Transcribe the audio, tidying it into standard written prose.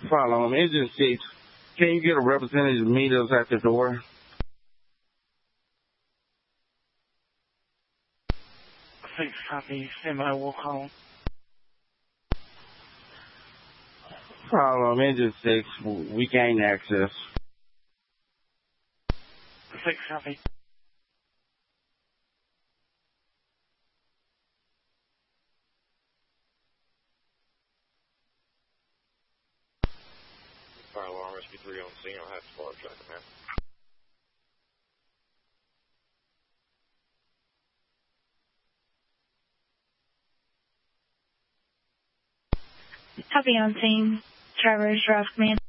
Follow Engine 6. Can you get a representative to meet us at the door? 6 copy. Stand by, will call. Follow Engine 6. We gained access. 6 copy. Fire alarm, SB3 on scene. I'll have to fire track it, man. Copy on scene. Driver is Rough Command.